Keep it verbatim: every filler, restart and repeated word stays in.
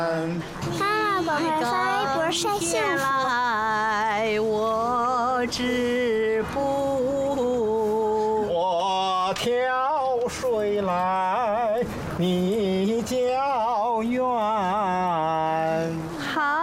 妈妈，赶快发微博晒幸福。 来，我织布， 我挑水来，你浇园。 好。